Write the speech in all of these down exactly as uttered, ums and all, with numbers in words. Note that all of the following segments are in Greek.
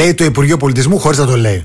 λέει το Υπουργείο Πολιτισμού χωρίς να το λέει.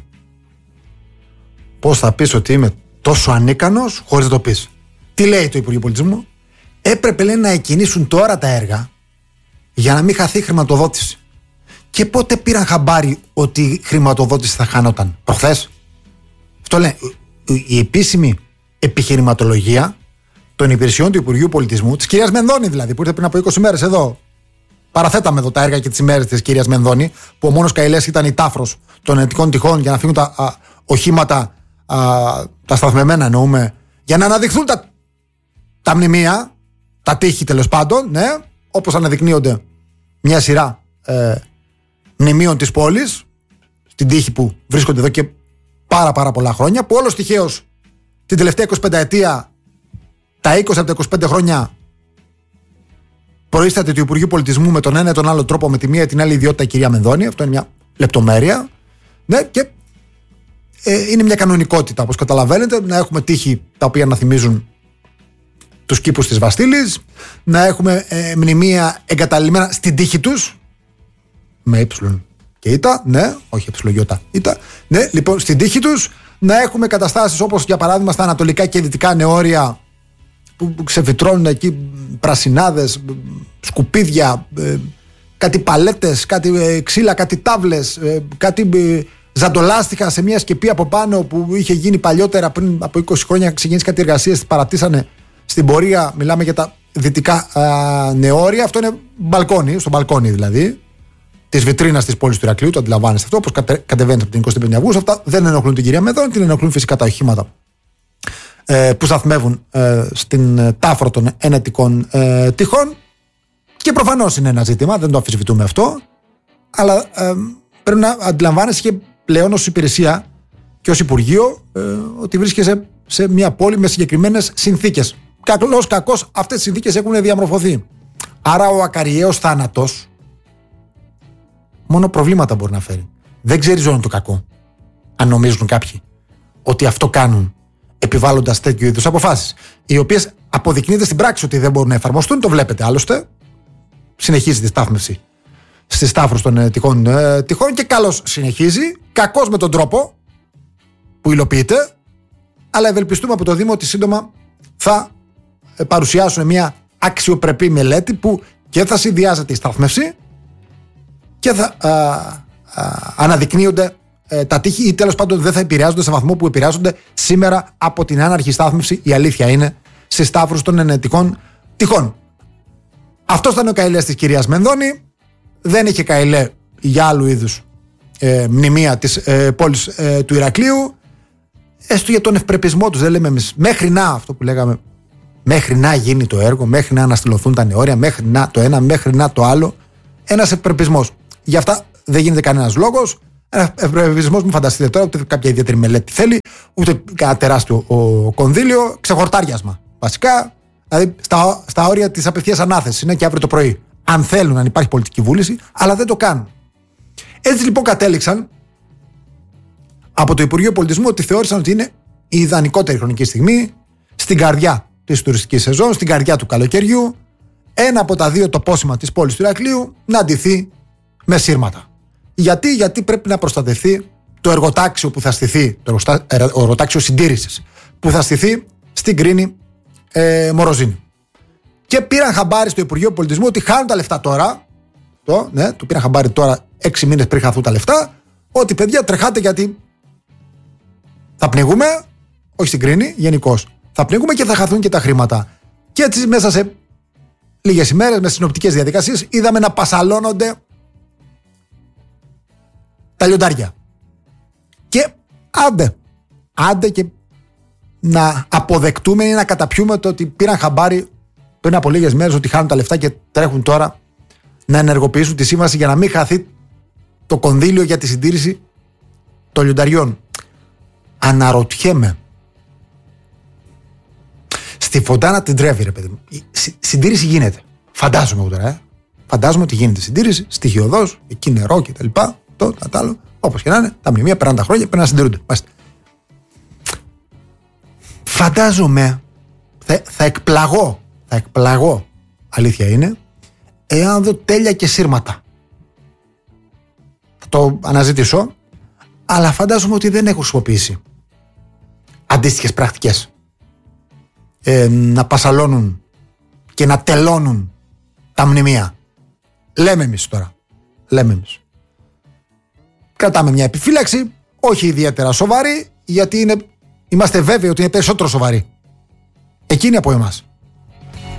Πώς θα πεις ότι είμαι τόσο ανίκανος χωρίς να το πεις? Τι λέει το Υπουργείο Πολιτισμού? Έπρεπε, λέει, να εκκινήσουν τώρα τα έργα για να μην χαθεί χρηματοδότηση. Και πότε πήραν χαμπάρι ότι η χρηματοδότηση θα χάνονταν? Προχθές? Αυτό λέει η επίσημη επιχειρηματολογία των υπηρεσιών του Υπουργείου Πολιτισμού, της κυρίας Μενδώνη δηλαδή, που ήρθε πριν από είκοσι μέρες εδώ. Παραθέταμε εδώ τα έργα και τις ημέρες της κυρίας Μενδώνη, που ο μόνος καηλές ήταν η τάφρος των ενετικών τυχών για να φύγουν τα α, οχήματα, α, τα σταθμεμένα εννοούμε, για να αναδειχθούν τα, τα μνημεία, τα τείχη τέλος πάντων, ναι, όπως αναδεικνύονται μια σειρά ε, μνημείων της πόλης, στην τείχη που βρίσκονται εδώ και πάρα πάρα πολλά χρόνια, που όλος τυχαίως την τελευταία εικοσιπενταετία, τα είκοσι από τα είκοσι πέντε χρόνια προείσταται του Υπουργείου Πολιτισμού με τον ένα ή τον άλλο τρόπο, με τη μία ή την άλλη ιδιότητα η κυρία Μενδώνη. Αυτό είναι μια λεπτομέρεια. Ναι, και ε, είναι μια κανονικότητα, όπως καταλαβαίνετε, να έχουμε τείχη τα οποία να θυμίζουν τους κήπους της Βαστήλης, να έχουμε ε, μνημεία εγκαταλειμμένα στην τείχη τους, με ύψιλον και ήτα, ναι, όχι εψιλογιώτα, ήτα, ναι, λοιπόν, στην τείχη τους, να έχουμε καταστάσεις όπως για παράδειγμα στα ανατολικά και δυτικά νεόρια, που ξεφυτρώνουν εκεί πρασινάδες, σκουπίδια, ε, κάτι παλέτες, κάτι ε, ξύλα, κάτι τάβλες, ε, κάτι ε, ζαντολάστιχα σε μια σκεπή από πάνω που είχε γίνει παλιότερα πριν από είκοσι χρόνια, ξεκίνησε κάτι εργασίες, τις παρατήσανε στην πορεία. Μιλάμε για τα δυτικά ε, νεόρια. Αυτό είναι μπαλκόνι, στο μπαλκόνι δηλαδή της βιτρίνας της πόλης του Ηρακλείου, το αντιλαμβάνεστε αυτό, όπως κατε, κατεβαίνετε από την εικοστή πέμπτη Αυγούστου. Αυτά δεν ενοχλούν την κυρία Μενδώνη, την ενοχλούν φυσικά τα οχήματα ε, που σταθμεύουν ε, στην ε, τάφρο των ενετικών ε, τυχών. Και προφανώς είναι ένα ζήτημα, δεν το αμφισβητούμε αυτό, αλλά ε, πρέπει να αντιλαμβάνεσαι και πλέον ως υπηρεσία και ως Υπουργείο ε, ότι βρίσκεσαι σε μια πόλη με συγκεκριμένες συνθήκες. Καλώς κακώς αυτές οι συνθήκες έχουν διαμορφωθεί. Άρα ο ακαριαίος θάνατος μόνο προβλήματα μπορεί να φέρει. Δεν ξέρει ζώνη το κακό. Αν νομίζουν κάποιοι ότι αυτό κάνουν επιβάλλοντας τέτοιου είδους αποφάσεις, οι οποίες αποδεικνύεται στην πράξη ότι δεν μπορούν να εφαρμοστούν, το βλέπετε άλλωστε. Συνεχίζει τη στάθμευση στις τάφρους των ενετικών ε, τυχών και καλώς συνεχίζει, κακώς με τον τρόπο που υλοποιείται, αλλά ευελπιστούμε από το Δήμο ότι σύντομα θα ε, παρουσιάσουν μια αξιοπρεπή μελέτη που και θα συνδυάζεται η στάθμευση και θα α, α, αναδεικνύονται ε, τα τείχη, ή τέλος πάντων δεν θα επηρεάζονται σε βαθμό που επηρεάζονται σήμερα από την άναρχη στάθμευση. Η αλήθεια είναι στις τάφρους των ενετικών τυχών. Αυτός ήταν ο καηλές της κυρίας Μενδώνη. Δεν είχε καηλέ για άλλου είδους ε, μνημεία της ε, πόλης ε, του Ηρακλείου. Έστω για τον ευπρεπισμό τους, δεν λέμε εμείς. Μέχρι να, αυτό που λέγαμε, μέχρι να γίνει το έργο, μέχρι να αναστηλωθούν τα νεόρια, μέχρι να το ένα, μέχρι να το άλλο. Ένας ευπρεπισμός. Γι' αυτά δεν γίνεται κανένας λόγος. Ένας ευπρεπισμός, μην φανταστείτε τώρα, ούτε κάποια ιδιαίτερη μελέτη θέλει, ούτε κανένα τεράστιο ο, κονδύλιο. Ξεχορτάριασμα. Βασικά, δηλαδή στα, στα όρια της απευθείας ανάθεσης είναι και αύριο το πρωί. Αν θέλουν, αν υπάρχει πολιτική βούληση, αλλά δεν το κάνουν. Έτσι λοιπόν κατέληξαν από το Υπουργείο Πολιτισμού ότι θεώρησαν ότι είναι η ιδανικότερη χρονική στιγμή, στην καρδιά της τουριστικής σεζόν, στην καρδιά του καλοκαιριού, ένα από τα δύο τοπόσημα της πόλης του Ηρακλείου να αντιθεί με σύρματα. Γιατί, γιατί πρέπει να προστατευτεί το εργοτάξιο που θα στηθεί, το εργοτάξιο συντήρησης που θα στηθεί στην Κρίνη ε, Μοροζίνη. Και πήραν χαμπάρι στο Υπουργείο Πολιτισμού ότι χάνουν τα λεφτά τώρα. Το, ναι, το πήραν χαμπάρι τώρα έξι μήνες πριν χαθούν τα λεφτά. Ότι παιδιά τρεχάτε γιατί θα πνιγούμε, όχι στην Κρίνη, γενικώς. Θα πνιγούμε και θα χαθούν και τα χρήματα. Και έτσι μέσα σε λίγες ημέρες, με συνοπτικές διαδικασίες, είδαμε να πασαλώνονται τα λιοντάρια. Και άντε, άντε και να αποδεκτούμε ή να καταπιούμε το ότι πήραν χαμπάρι πριν από λίγες μέρες ότι χάνουν τα λεφτά και τρέχουν τώρα να ενεργοποιήσουν τη σύμβαση για να μην χαθεί το κονδύλιο για τη συντήρηση των λιονταριών. Αναρωτιέμαι. Στη Φοντάνα την τρέβει, ρε παιδί μου. Η συντήρηση γίνεται. Φαντάζομαι εγώ τώρα, ε. Φαντάζομαι ότι γίνεται συντήρηση, στοιχειοδός, εκεί νερό κτλ. Το, τα, τα άλλο. Όπως και να είναι, τα μνημεία περνάνε τα χρόνια, πρέπει να συντηρούνται. Μάλιστα. Φαντάζομαι, θα, θα εκπλαγώ, θα εκπλαγώ, αλήθεια είναι, εάν δω τέλεια και σύρματα. Θα το αναζητήσω. Αλλά φαντάζομαι ότι δεν έχω χρησιμοποιήσει αντίστοιχες πρακτικές ε, να πασαλώνουν και να τελώνουν τα μνημεία. Λέμε εμείς τώρα. Λέμε εμείς. Κρατάμε μια επιφύλαξη, όχι ιδιαίτερα σοβαρή, γιατί είναι, είμαστε βέβαιοι ότι είναι περισσότερο σοβαρή εκείνοι από εμάς.